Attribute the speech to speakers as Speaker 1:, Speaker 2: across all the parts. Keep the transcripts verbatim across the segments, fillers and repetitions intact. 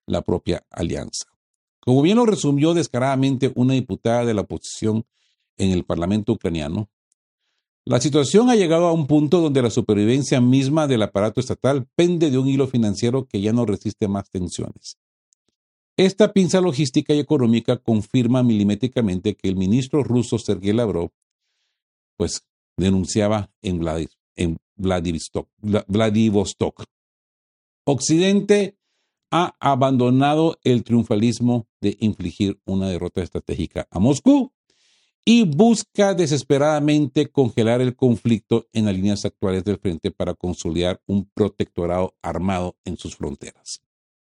Speaker 1: la propia alianza. Como bien lo resumió descaradamente una diputada de la oposición en el Parlamento ucraniano, la situación ha llegado a un punto donde la supervivencia misma del aparato estatal pende de un hilo financiero que ya no resiste más tensiones. Esta pinza logística y económica confirma milimétricamente que el ministro ruso Sergei Lavrov pues, denunciaba en, Vlad, en Vladivostok, Vladivostok. Occidente ha abandonado el triunfalismo de infligir una derrota estratégica a Moscú y busca desesperadamente congelar el conflicto en las líneas actuales del frente para consolidar un protectorado armado en sus fronteras.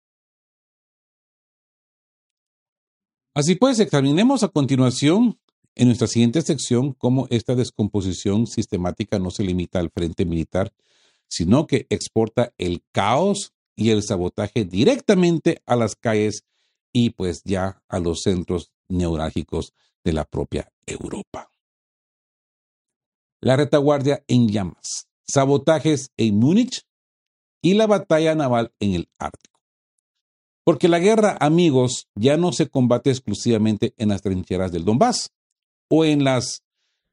Speaker 1: Así pues, examinemos a continuación en nuestra siguiente sección cómo esta descomposición sistemática no se limita al frente militar, sino que exporta el caos y el sabotaje directamente a las calles y pues ya a los centros neurálgicos de la propia Europa. La retaguardia en llamas, sabotajes en Múnich y la batalla naval en el Ártico. Porque la guerra, amigos, ya no se combate exclusivamente en las trincheras del Donbass o en las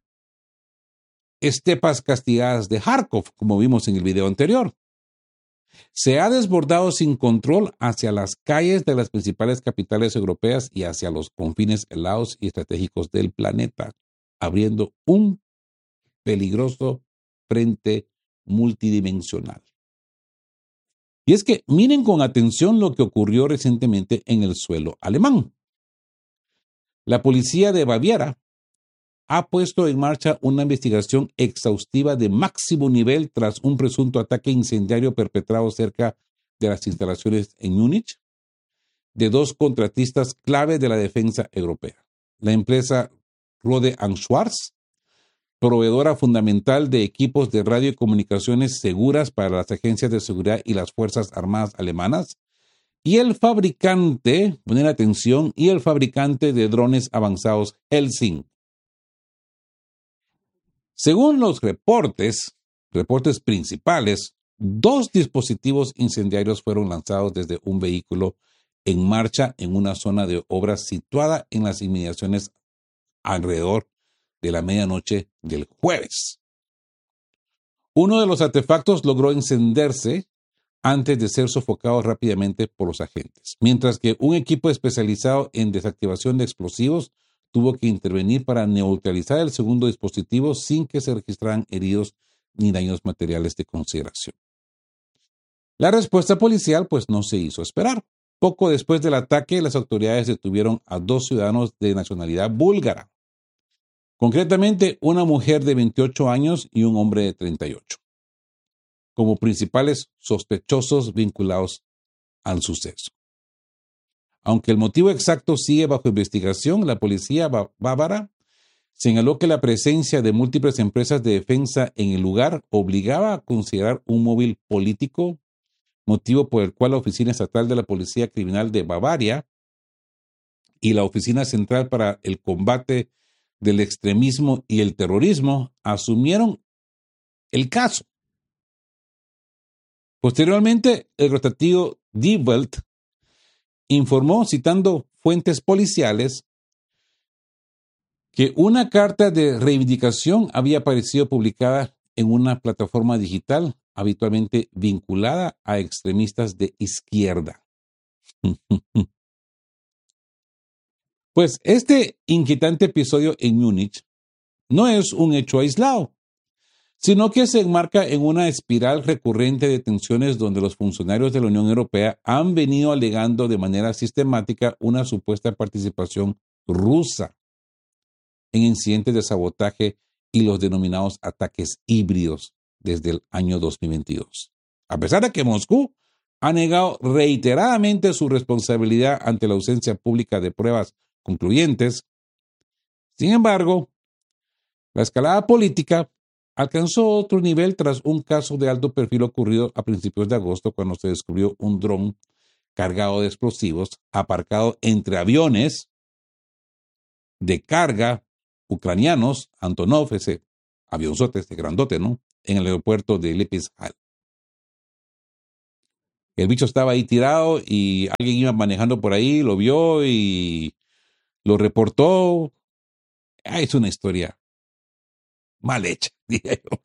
Speaker 1: estepas castigadas de Kharkov, como vimos en el video anterior. Se ha desbordado sin control hacia las calles de las principales capitales europeas y hacia los confines helados y estratégicos del planeta, abriendo un peligroso frente multidimensional. Y es que miren con atención lo que ocurrió recientemente en el suelo alemán. La policía de Baviera ha puesto en marcha una investigación exhaustiva de máximo nivel tras un presunto ataque incendiario perpetrado cerca de las instalaciones en Múnich de dos contratistas clave de la defensa europea. La empresa Rohde and Schwarz, proveedora fundamental de equipos de radio y comunicaciones seguras para las agencias de seguridad y las Fuerzas Armadas alemanas, y el fabricante, ponen atención, y el fabricante de drones avanzados Helsing. Según los reportes, reportes principales, dos dispositivos incendiarios fueron lanzados desde un vehículo en marcha en una zona de obras situada en las inmediaciones alrededor de la medianoche del jueves. Uno de los artefactos logró encenderse antes de ser sofocado rápidamente por los agentes, mientras que un equipo especializado en desactivación de explosivos tuvo que intervenir para neutralizar el segundo dispositivo sin que se registraran heridos ni daños materiales de consideración. La respuesta policial pues no se hizo esperar. Poco después del ataque, las autoridades detuvieron a dos ciudadanos de nacionalidad búlgara. Concretamente, una mujer de veintiocho años y un hombre de treinta y ocho, como principales sospechosos vinculados al suceso. Aunque el motivo exacto sigue bajo investigación, la policía bávara señaló que la presencia de múltiples empresas de defensa en el lugar obligaba a considerar un móvil político, motivo por el cual la Oficina Estatal de la Policía Criminal de Bavaria y la Oficina Central para el Combate del Extremismo y el Terrorismo asumieron el caso. Posteriormente, el rotativo Die Welt informó, citando fuentes policiales, que una carta de reivindicación había aparecido publicada en una plataforma digital habitualmente vinculada a extremistas de izquierda. Pues este inquietante episodio en Múnich no es un hecho aislado, sino que se enmarca en una espiral recurrente de tensiones donde los funcionarios de la Unión Europea han venido alegando de manera sistemática una supuesta participación rusa en incidentes de sabotaje y los denominados ataques híbridos desde el año dos mil veintidós. A pesar de que Moscú ha negado reiteradamente su responsabilidad ante la ausencia pública de pruebas concluyentes, sin embargo, la escalada política alcanzó otro nivel tras un caso de alto perfil ocurrido a principios de agosto cuando se descubrió un dron cargado de explosivos aparcado entre aviones de carga ucranianos, Antonov, ese avionzote, este grandote, ¿no?, en el aeropuerto de Lipizhal. El bicho estaba ahí tirado y alguien iba manejando por ahí, lo vio y lo reportó. Ah, es una historia mal hecha, diría yo.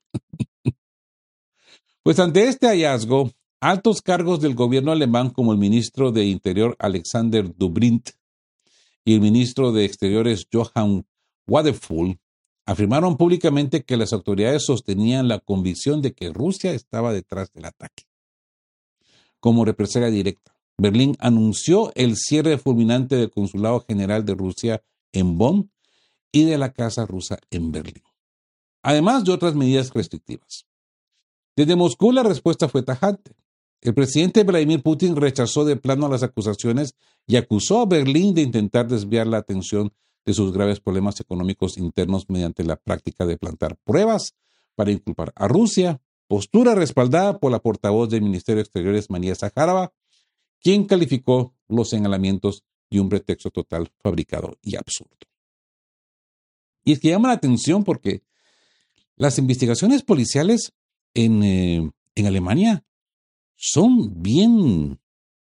Speaker 1: Pues ante este hallazgo, altos cargos del gobierno alemán como el ministro de Interior Alexander Dobrindt y el ministro de Exteriores Johann Wadephul afirmaron públicamente que las autoridades sostenían la convicción de que Rusia estaba detrás del ataque. Como represalia directa, Berlín anunció el cierre fulminante del Consulado General de Rusia en Bonn y de la Casa Rusa en Berlín, además de otras medidas restrictivas. Desde Moscú la respuesta fue tajante. El presidente Vladimir Putin rechazó de plano las acusaciones y acusó a Berlín de intentar desviar la atención de sus graves problemas económicos internos mediante la práctica de plantar pruebas para inculpar a Rusia, postura respaldada por la portavoz del Ministerio de Exteriores María Zaharova, quien calificó los señalamientos de un pretexto total, fabricado y absurdo. Y es que llama la atención porque las investigaciones policiales en, eh, en Alemania son bien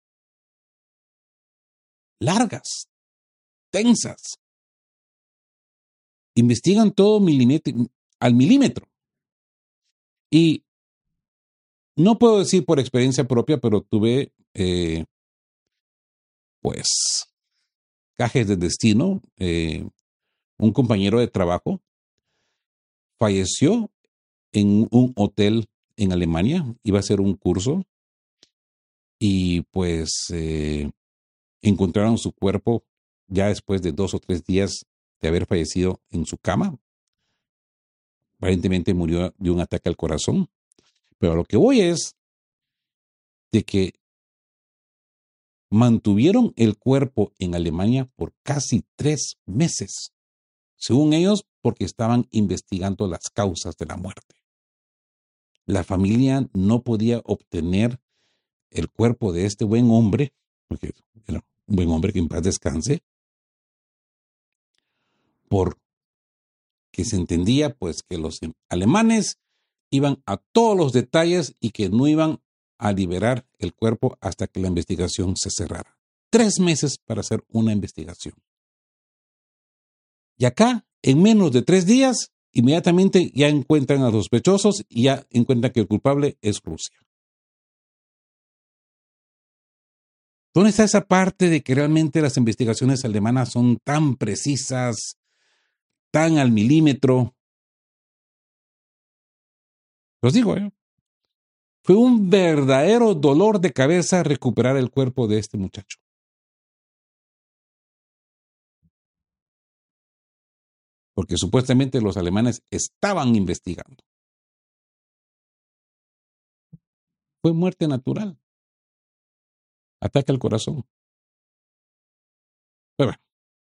Speaker 1: largas, tensas. Investigan todo milímetro, al milímetro. Y no puedo decir por experiencia propia, pero tuve, eh, pues, gajes de destino. Eh, un compañero de trabajo falleció en un hotel en Alemania, iba a hacer un curso y pues eh, encontraron su cuerpo ya después de dos o tres días de haber fallecido en su cama. Aparentemente murió de un ataque al corazón. Pero a lo que voy es de que mantuvieron el cuerpo en Alemania por casi tres meses, según ellos, porque estaban investigando las causas de la muerte. La familia no podía obtener el cuerpo de este buen hombre, porque era un buen hombre que en paz descanse, porque se entendía pues que los alemanes iban a todos los detalles y que no iban a liberar el cuerpo hasta que la investigación se cerrara. Tres meses para hacer una investigación. Y acá, en menos de tres días, inmediatamente ya encuentran a los sospechosos y ya encuentran que el culpable es Rusia. ¿Dónde está esa parte de que realmente las investigaciones alemanas son tan precisas, tan al milímetro? Los digo, ¿eh? Fue un verdadero dolor de cabeza recuperar el cuerpo de este muchacho. Porque supuestamente los alemanes estaban investigando. Fue muerte natural. Ataque al corazón. Pero bueno.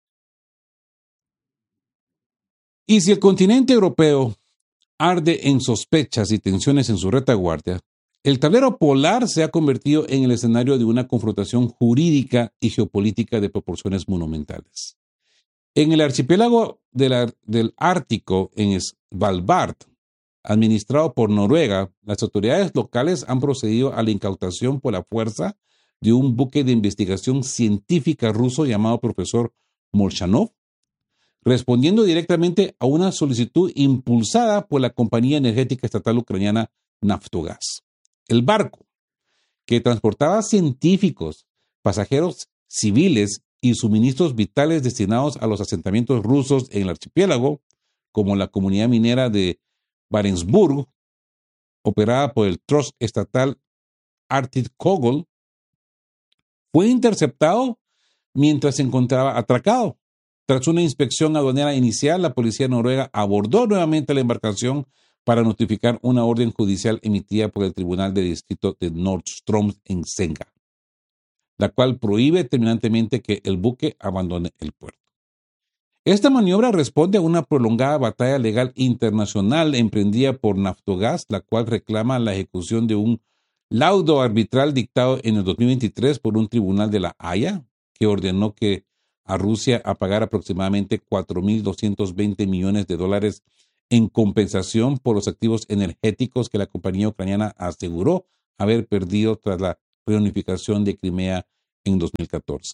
Speaker 1: Y si el continente europeo arde en sospechas y tensiones en su retaguardia, el tablero polar se ha convertido en el escenario de una confrontación jurídica y geopolítica de proporciones monumentales. En el archipiélago de la, del Ártico, en Svalbard, administrado por Noruega, las autoridades locales han procedido a la incautación por la fuerza de un buque de investigación científica ruso llamado profesor Molchanov, respondiendo directamente a una solicitud impulsada por la compañía energética estatal ucraniana Naftogaz. El barco, que transportaba científicos, pasajeros civiles y suministros vitales destinados a los asentamientos rusos en el archipiélago, como la comunidad minera de Barentsburg, operada por el trust estatal Arktikogol, fue interceptado mientras se encontraba atracado. Tras una inspección aduanera inicial, la policía noruega abordó nuevamente la embarcación para notificar una orden judicial emitida por el Tribunal de Distrito de Nordström en Senja, la cual prohíbe terminantemente que el buque abandone el puerto. Esta maniobra responde a una prolongada batalla legal internacional emprendida por Naftogaz, la cual reclama la ejecución de un laudo arbitral dictado en el dos mil veintitrés por un tribunal de La Haya, que ordenó que a Rusia a pagar aproximadamente cuatro mil doscientos veinte millones de dólares en compensación por los activos energéticos que la compañía ucraniana aseguró haber perdido tras la reunificación de Crimea en dos mil catorce.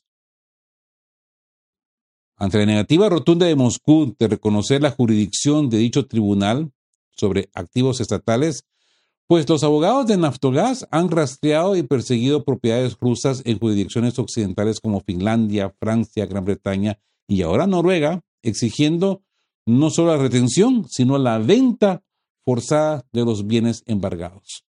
Speaker 1: Ante la negativa rotunda de Moscú de reconocer la jurisdicción de dicho tribunal sobre activos estatales, pues los abogados de Naftogaz han rastreado y perseguido propiedades rusas en jurisdicciones occidentales como Finlandia, Francia, Gran Bretaña y ahora Noruega, exigiendo no solo la retención, sino la venta forzada de los bienes embargados.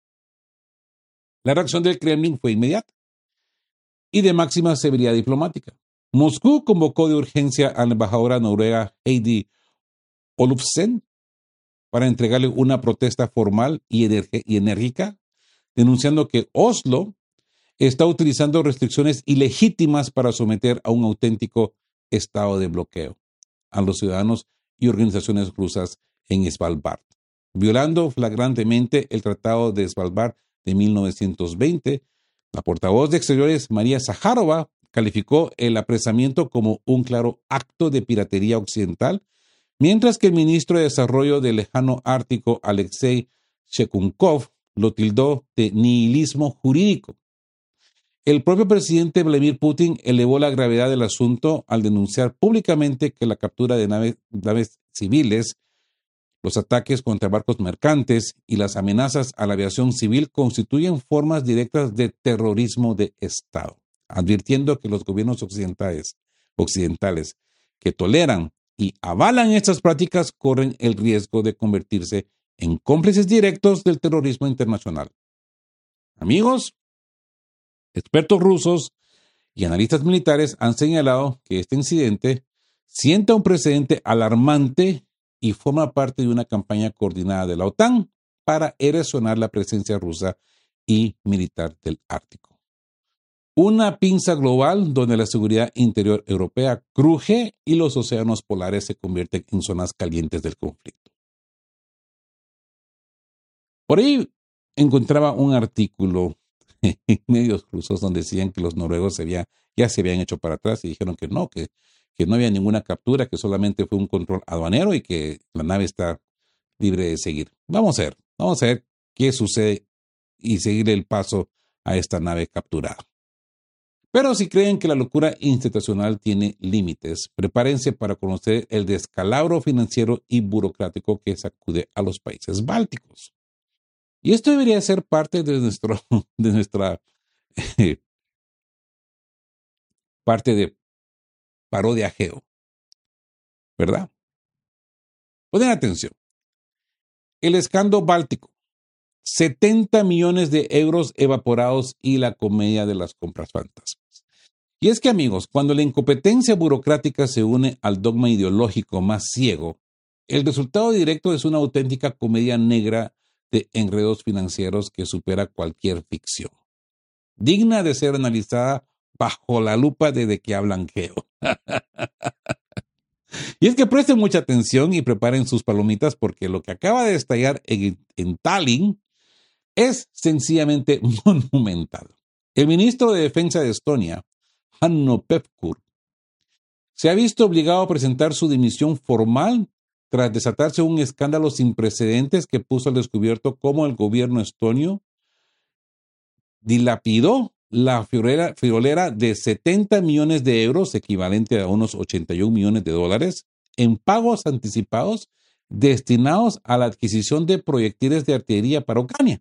Speaker 1: La reacción del Kremlin fue inmediata y de máxima severidad diplomática. Moscú convocó de urgencia a la embajadora noruega Heidi Olufsen para entregarle una protesta formal y, y enérgica, denunciando que Oslo está utilizando restricciones ilegítimas para someter a un auténtico estado de bloqueo a los ciudadanos y organizaciones rusas en Svalbard, violando flagrantemente el Tratado de Svalbard de mil novecientos veinte. La portavoz de Exteriores, María Zaharova, calificó el apresamiento como un claro acto de piratería occidental, mientras que el ministro de Desarrollo del Lejano Ártico, Alexei Shekunkov, lo tildó de nihilismo jurídico. El propio presidente Vladimir Putin elevó la gravedad del asunto al denunciar públicamente que la captura de naves, naves civiles, los ataques contra barcos mercantes y las amenazas a la aviación civil constituyen formas directas de terrorismo de Estado, advirtiendo que los gobiernos occidentales, occidentales que toleran y avalan estas prácticas corren el riesgo de convertirse en cómplices directos del terrorismo internacional. Amigos, expertos rusos y analistas militares han señalado que este incidente sienta un precedente alarmante y forma parte de una campaña coordinada de la OTAN para erosionar la presencia rusa y militar del Ártico. Una pinza global donde la seguridad interior europea cruje y los océanos polares se convierten en zonas calientes del conflicto. Por ahí encontraba un artículo en medios rusos donde decían que los noruegos se había, ya se habían hecho para atrás y dijeron que no, que, que no había ninguna captura, que solamente fue un control aduanero y que la nave está libre de seguir. Vamos a ver, vamos a ver qué sucede y seguirle el paso a esta nave capturada. Pero si creen que la locura institucional tiene límites, prepárense para conocer el descalabro financiero y burocrático que sacude a los países bálticos. Y esto debería ser parte de, nuestro, de nuestra eh, parte de parodia geo, ¿verdad? Ponen atención. El escándalo báltico, setenta millones de euros evaporados y la comedia de las compras fantasmas. Y es que, amigos, cuando la incompetencia burocrática se une al dogma ideológico más ciego, el resultado directo es una auténtica comedia negra de enredos financieros que supera cualquier ficción, digna de ser analizada bajo la lupa de de qué hablan geo. Y es que presten mucha atención y preparen sus palomitas porque lo que acaba de estallar en, en Tallinn es sencillamente monumental. El ministro de Defensa de Estonia, Hanno Pevkur, se ha visto obligado a presentar su dimisión formal tras desatarse un escándalo sin precedentes que puso al descubierto cómo el gobierno estonio dilapidó la friolera, friolera de setenta millones de euros, equivalente a unos ochenta y un millones de dólares, en pagos anticipados destinados a la adquisición de proyectiles de artillería para Ucrania.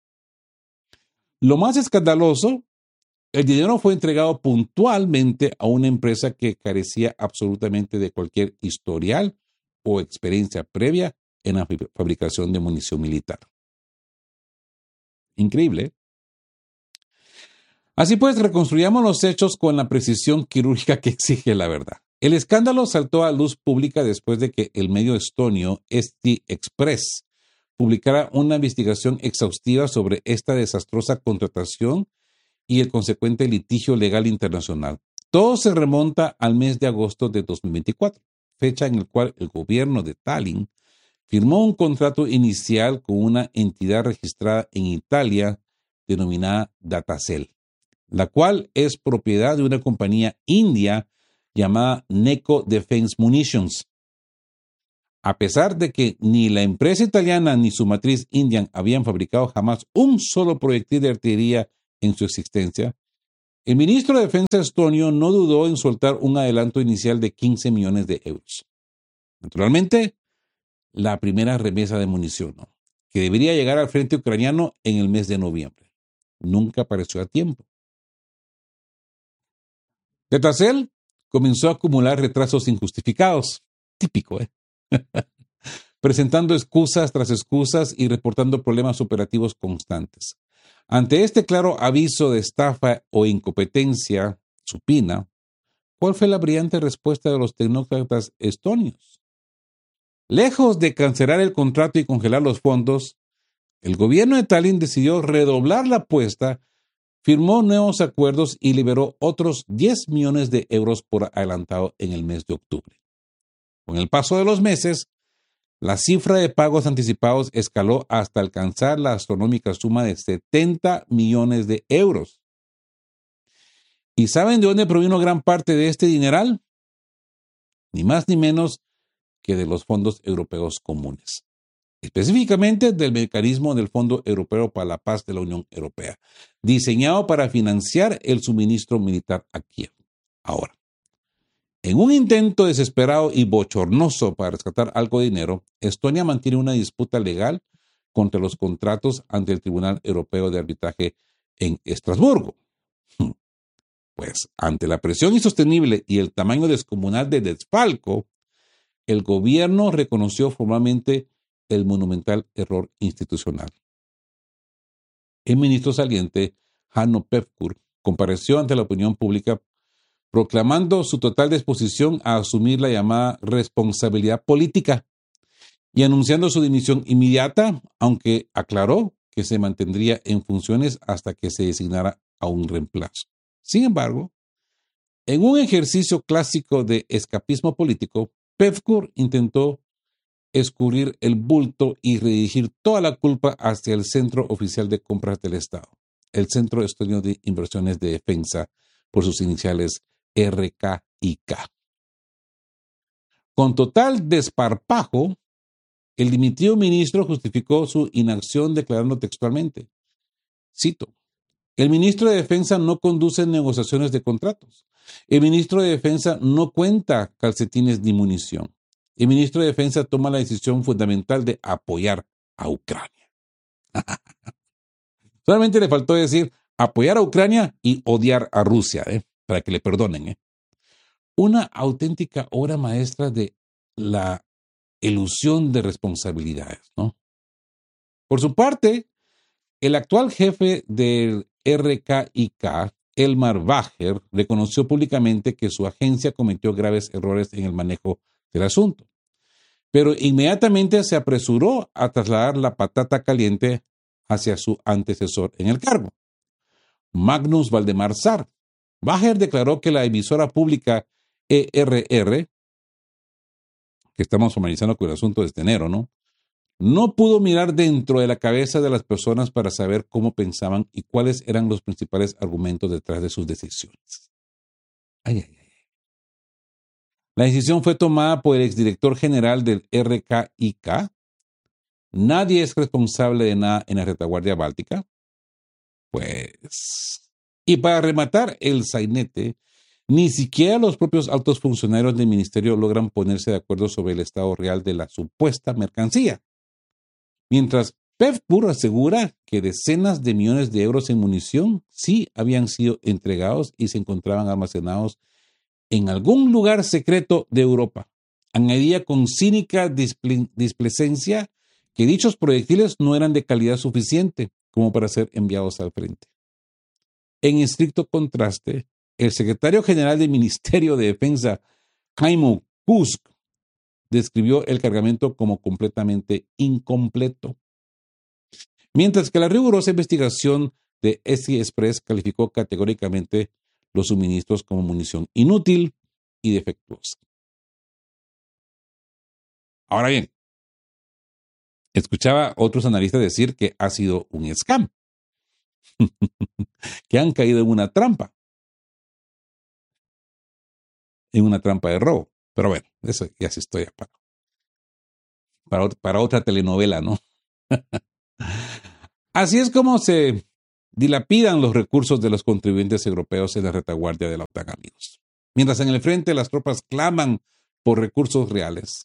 Speaker 1: Lo más escandaloso, el dinero fue entregado puntualmente a una empresa que carecía absolutamente de cualquier historial o experiencia previa en la fabricación de munición militar. Increíble, ¿eh? Así pues, reconstruyamos los hechos con la precisión quirúrgica que exige la verdad. El escándalo saltó a luz pública después de que el medio estonio Eesti Express publicara una investigación exhaustiva sobre esta desastrosa contratación y el consecuente litigio legal internacional. Todo se remonta al mes de agosto de dos mil veinticuatro, fecha en la cual el gobierno de Tallinn firmó un contrato inicial con una entidad registrada en Italia denominada Datacell, la cual es propiedad de una compañía india llamada Neco Defense Munitions. A pesar de que ni la empresa italiana ni su matriz india habían fabricado jamás un solo proyectil de artillería en su existencia, el ministro de Defensa estonio no dudó en soltar un adelanto inicial de quince millones de euros. Naturalmente, la primera remesa de munición, ¿no?, que debería llegar al frente ucraniano en el mes de noviembre. Nunca apareció a tiempo. Detrás comenzó a acumular retrasos injustificados. Típico, ¿eh? Presentando excusas tras excusas y reportando problemas operativos constantes. Ante este claro aviso de estafa o incompetencia supina, ¿cuál fue la brillante respuesta de los tecnócratas estonios? Lejos de cancelar el contrato y congelar los fondos, el gobierno de Tallinn decidió redoblar la apuesta, firmó nuevos acuerdos y liberó otros diez millones de euros por adelantado en el mes de octubre. Con el paso de los meses, la cifra de pagos anticipados escaló hasta alcanzar la astronómica suma de setenta millones de euros. ¿Y saben de dónde provino gran parte de este dineral? Ni más ni menos que de los fondos europeos comunes. Específicamente del mecanismo del Fondo Europeo para la Paz de la Unión Europea, diseñado para financiar el suministro militar a Kiev. Ahora, en un intento desesperado y bochornoso para rescatar algo de dinero, Estonia mantiene una disputa legal contra los contratos ante el Tribunal Europeo de Arbitraje en Estrasburgo. Pues, ante la presión insostenible y el tamaño descomunal de desfalco, el gobierno reconoció formalmente el monumental error institucional. El ministro saliente, Hanno Pevkur, compareció ante la opinión pública proclamando su total disposición a asumir la llamada responsabilidad política y anunciando su dimisión inmediata, aunque aclaró que se mantendría en funciones hasta que se designara a un reemplazo. Sin embargo, en un ejercicio clásico de escapismo político, Pevkur intentó escurrir el bulto y redirigir toda la culpa hacia el Centro Oficial de Compras del Estado, el Centro Estonio de Inversiones de Defensa, por sus iniciales R K I K. Con total desparpajo, el dimitido ministro justificó su inacción declarando textualmente, cito, el ministro de Defensa no conduce negociaciones de contratos. El ministro de Defensa no cuenta calcetines ni munición. El ministro de Defensa toma la decisión fundamental de apoyar a Ucrania. Solamente le faltó decir apoyar a Ucrania y odiar a Rusia, ¿eh? Para que le perdonen. ¿eh? Una auténtica obra maestra de la elusión de responsabilidades, ¿no? Por su parte, el actual jefe del R K I K, Elmar Wager, reconoció públicamente que su agencia cometió graves errores en el manejo del asunto, pero inmediatamente se apresuró a trasladar la patata caliente hacia su antecesor en el cargo, Magnus Valdemar Saar. Wager declaró que la emisora pública E R R, que estamos formalizando con el asunto desde enero, ¿no? No pudo mirar dentro de la cabeza de las personas para saber cómo pensaban y cuáles eran los principales argumentos detrás de sus decisiones. Ay, ay, ay. La decisión fue tomada por el exdirector general del R K I K. Nadie es responsable de nada en la retaguardia báltica. Pues... Y para rematar el sainete, ni siquiera los propios altos funcionarios del ministerio logran ponerse de acuerdo sobre el estado real de la supuesta mercancía. Mientras Pevkur asegura que decenas de millones de euros en munición sí habían sido entregados y se encontraban almacenados en algún lugar secreto de Europa. Añadía con cínica disple- displicencia que dichos proyectiles no eran de calidad suficiente como para ser enviados al frente. En estricto contraste, el secretario general del Ministerio de Defensa, Kaimo Kusk, describió el cargamento como completamente incompleto. Mientras que la rigurosa investigación de S I Express calificó categóricamente los suministros como munición inútil y defectuosa. Ahora bien, escuchaba a otros analistas decir que ha sido un scam, que han caído en una trampa, en una trampa de robo. Pero bueno, eso ya sí estoy para, para, para otra telenovela, ¿no? Así es como se dilapidan los recursos de los contribuyentes europeos en la retaguardia de la OTAN, amigos. Mientras en el frente las tropas claman por recursos reales.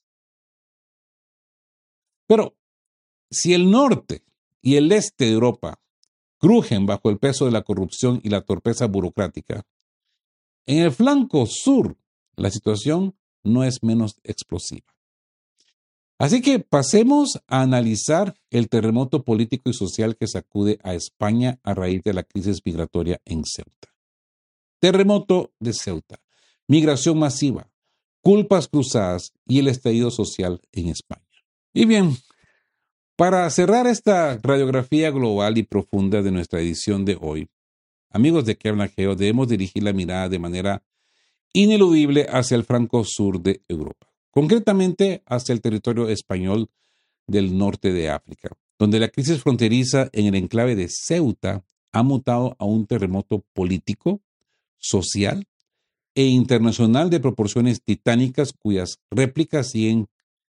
Speaker 1: Pero si el norte y el este de Europa crujen bajo el peso de la corrupción y la torpeza burocrática, en el flanco sur la situación no es menos explosiva. Así que pasemos a analizar el terremoto político y social que sacude a España a raíz de la crisis migratoria en Ceuta. Terremoto de Ceuta, migración masiva, culpas cruzadas y el estallido social en España. Y bien, para cerrar esta radiografía global y profunda de nuestra edición de hoy, amigos de Que Habla Geo, debemos dirigir la mirada de manera ineludible hacia el flanco sur de Europa, concretamente hacia el territorio español del norte de África, donde la crisis fronteriza en el enclave de Ceuta ha mutado a un terremoto político, social e internacional de proporciones titánicas cuyas réplicas siguen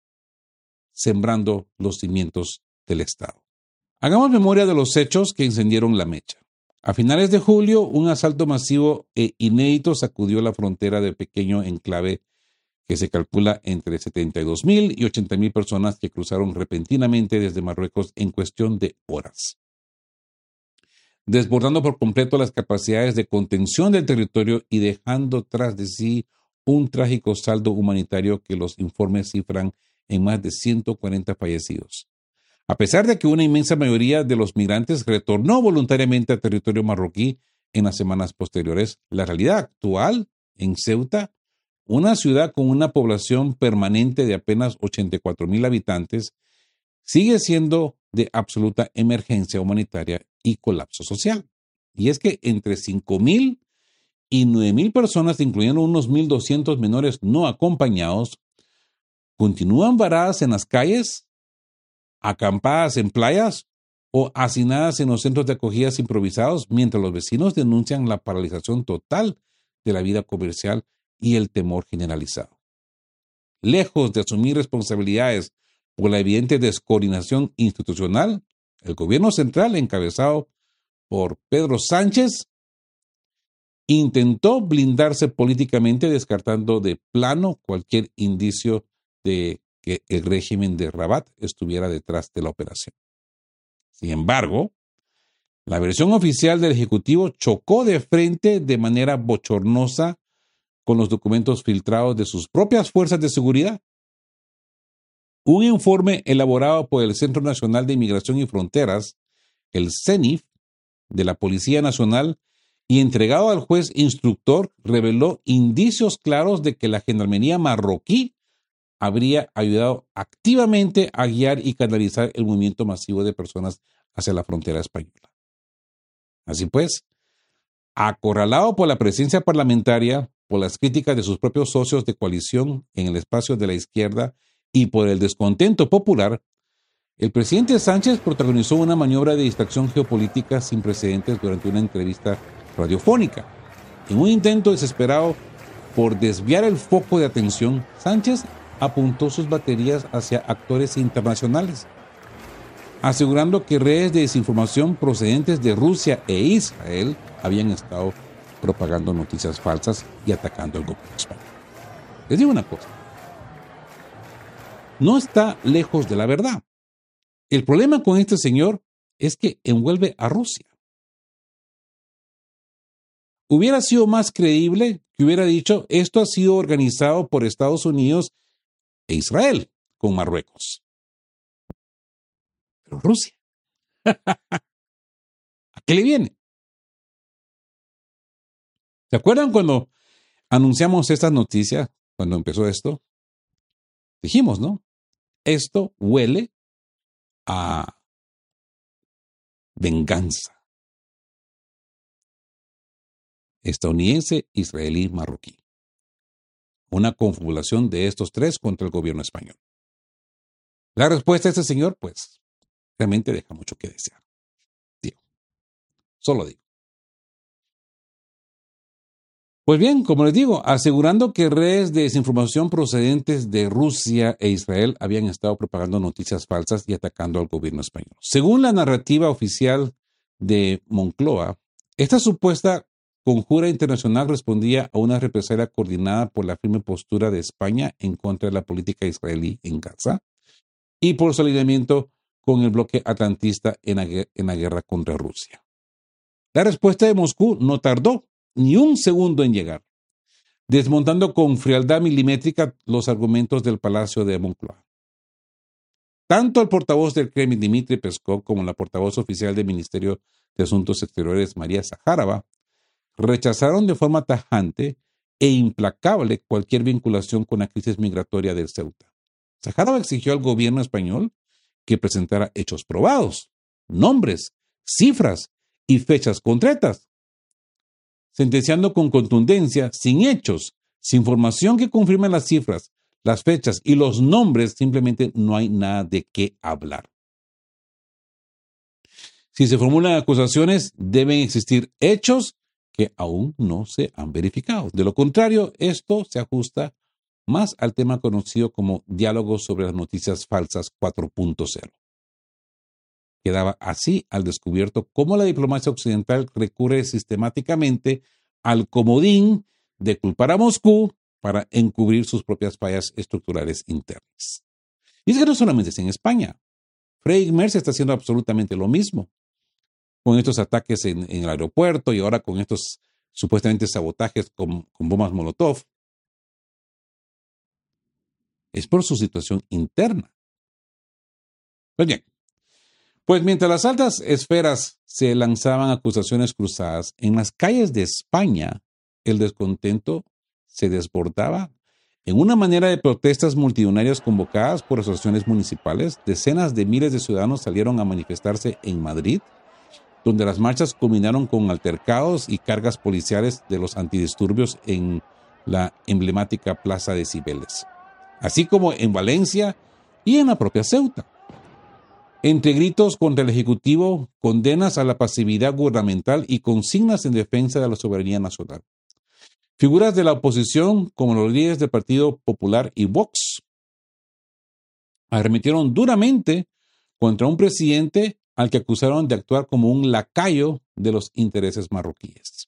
Speaker 1: sembrando los cimientos del Estado. Hagamos memoria de los hechos que encendieron la mecha. A finales de julio, un asalto masivo e inédito sacudió la frontera del pequeño enclave que se calcula entre setenta y dos mil y ochenta mil personas que cruzaron repentinamente desde Marruecos en cuestión de horas, desbordando por completo las capacidades de contención del territorio y dejando tras de sí un trágico saldo humanitario que los informes cifran en más de ciento cuarenta fallecidos. A pesar de que una inmensa mayoría de los migrantes retornó voluntariamente al territorio marroquí en las semanas posteriores, la realidad actual en Ceuta, una ciudad con una población permanente de apenas ochenta y cuatro mil habitantes, sigue siendo de absoluta emergencia humanitaria y colapso social. Y es que entre cinco mil y nueve mil personas, incluyendo unos mil doscientos menores no acompañados, continúan varadas en las calles, acampadas en playas o hacinadas en los centros de acogidas improvisados, mientras los vecinos denuncian la paralización total de la vida comercial y el temor generalizado. Lejos de asumir responsabilidades por la evidente descoordinación institucional, el gobierno central, encabezado por Pedro Sánchez, intentó blindarse políticamente, descartando de plano cualquier indicio de que el régimen de Rabat estuviera detrás de la operación. Sin embargo, la versión oficial del Ejecutivo chocó de frente de manera bochornosa con los documentos filtrados de sus propias fuerzas de seguridad. Un informe elaborado por el Centro Nacional de Inmigración y Fronteras, el CENIF, de la Policía Nacional, y entregado al juez instructor, reveló indicios claros de que la gendarmería marroquí habría ayudado activamente a guiar y canalizar el movimiento masivo de personas hacia la frontera española. Así pues, acorralado por la presencia parlamentaria, por las críticas de sus propios socios de coalición en el espacio de la izquierda y por el descontento popular, el presidente Sánchez protagonizó una maniobra de distracción geopolítica sin precedentes durante una entrevista radiofónica. En un intento desesperado por desviar el foco de atención, Sánchez apuntó sus baterías hacia actores internacionales, asegurando que redes de desinformación procedentes de Rusia e Israel habían estado propagando noticias falsas y atacando al gobierno español. Les digo una cosa, no está lejos de la verdad. El problema con este señor es que envuelve a Rusia. Hubiera sido más creíble que hubiera dicho esto ha sido organizado por Estados Unidos e Israel con Marruecos. Pero Rusia, ¿a qué le viene? ¿Se acuerdan cuando anunciamos estas noticias, cuando empezó esto? Dijimos, ¿no? Esto huele a venganza. Estadounidense, israelí, marroquí. Una confabulación de estos tres contra el gobierno español. La respuesta de este señor, pues, realmente deja mucho que desear. Digo, solo digo. Pues bien, como les digo, asegurando que redes de desinformación procedentes de Rusia e Israel habían estado propagando noticias falsas y atacando al gobierno español. Según la narrativa oficial de Moncloa, esta supuesta conjura internacional respondía a una represalia coordinada por la firme postura de España en contra de la política israelí en Gaza y por su alineamiento con el bloque atlantista en la, en la guerra contra Rusia. La respuesta de Moscú no tardó ni un segundo en llegar, desmontando con frialdad milimétrica los argumentos del Palacio de Moncloa. Tanto el portavoz del Kremlin, Dmitry Peskov, como la portavoz oficial del Ministerio de Asuntos Exteriores, María Zaharova, rechazaron de forma tajante e implacable cualquier vinculación con la crisis migratoria del Ceuta. Zaharova exigió al gobierno español que presentara hechos probados, nombres, cifras y fechas concretas, sentenciando con contundencia, sin hechos, sin información que confirme las cifras, las fechas y los nombres, simplemente no hay nada de qué hablar. Si se formulan acusaciones, deben existir hechos que aún no se han verificado. De lo contrario, esto se ajusta más al tema conocido como diálogo sobre las noticias falsas cuatro punto cero. Quedaba así al descubierto cómo la diplomacia occidental recurre sistemáticamente al comodín de culpar a Moscú para encubrir sus propias fallas estructurales internas. Y es que no solamente es en España. Friedrich Merz está haciendo absolutamente lo mismo, con estos ataques en, en el aeropuerto y ahora con estos supuestamente sabotajes con, con bombas Molotov. Es por su situación interna. Pues bien, pues mientras las altas esferas se lanzaban acusaciones cruzadas, en las calles de España el descontento se desbordaba en una manera de protestas multitudinarias convocadas por asociaciones municipales. Decenas de miles de ciudadanos salieron a manifestarse en Madrid, donde las marchas culminaron con altercados y cargas policiales de los antidisturbios en la emblemática Plaza de Cibeles, así como en Valencia y en la propia Ceuta. Entre gritos contra el Ejecutivo, condenas a la pasividad gubernamental y consignas en defensa de la soberanía nacional. Figuras de la oposición, como los líderes del Partido Popular y Vox, arremetieron duramente contra un presidente al que acusaron de actuar como un lacayo de los intereses marroquíes.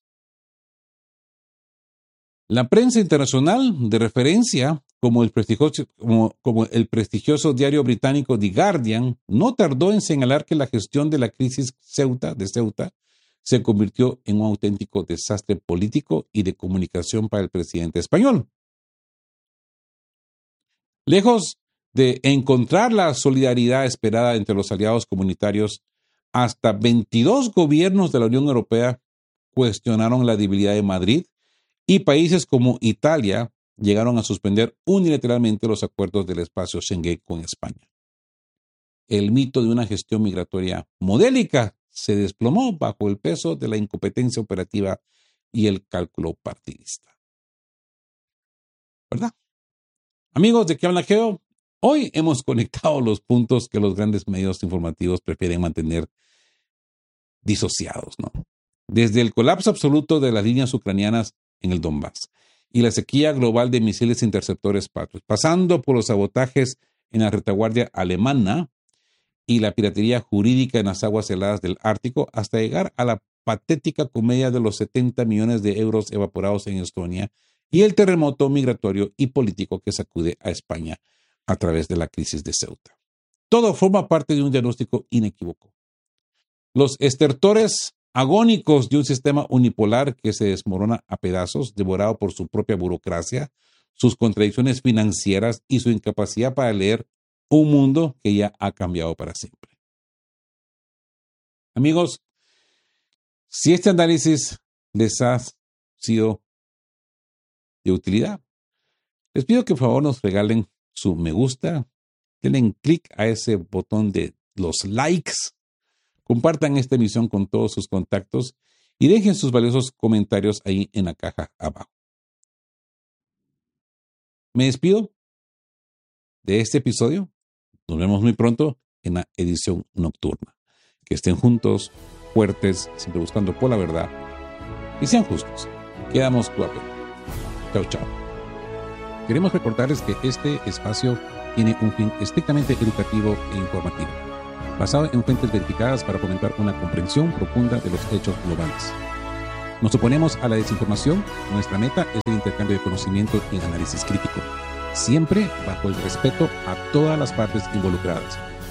Speaker 1: La prensa internacional de referencia, como el prestigioso, como, como el prestigioso diario británico The Guardian, no tardó en señalar que la gestión de la crisis Ceuta, de Ceuta se convirtió en un auténtico desastre político y de comunicación para el presidente español. Lejos de encontrar la solidaridad esperada entre los aliados comunitarios, hasta veintidós gobiernos de la Unión Europea cuestionaron la debilidad de Madrid y países como Italia llegaron a suspender unilateralmente los acuerdos del espacio Schengen con España. El mito de una gestión migratoria modélica se desplomó bajo el peso de la incompetencia operativa y el cálculo partidista. ¿Verdad? Amigos de ¿Qué habla Geo? Hoy hemos conectado los puntos que los grandes medios informativos prefieren mantener disociados, ¿no? Desde el colapso absoluto de las líneas ucranianas en el Donbass y la sequía global de misiles interceptores Patriot, pasando por los sabotajes en la retaguardia alemana y la piratería jurídica en las aguas heladas del Ártico, hasta llegar a la patética comedia de los setenta millones de euros evaporados en Estonia y el terremoto migratorio y político que sacude a España a través de la crisis de Ceuta. Todo forma parte de un diagnóstico inequívoco. Los estertores agónicos de un sistema unipolar que se desmorona a pedazos, devorado por su propia burocracia, sus contradicciones financieras y su incapacidad para leer un mundo que ya ha cambiado para siempre. Amigos, si este análisis les ha sido de utilidad, les pido que por favor nos regalen su me gusta, denle clic a ese botón de los likes, compartan esta emisión con todos sus contactos y dejen sus valiosos comentarios ahí en la caja abajo. Me despido de este episodio. Nos vemos muy pronto en la edición nocturna. Que estén juntos, fuertes, siempre buscando por la verdad y sean justos. Quedamos guapos. Chao, chao. Queremos recordarles que este espacio tiene un fin estrictamente educativo e informativo. basado en fuentes verificadas para fomentar una comprensión profunda de los hechos globales. Nos oponemos a la desinformación. Nuestra meta es el intercambio de conocimiento y análisis crítico, siempre bajo el respeto a todas las partes involucradas.